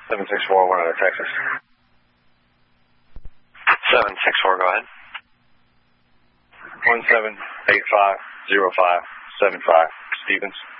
764, one out of Texas. 764, go ahead. 17850575, Stevens.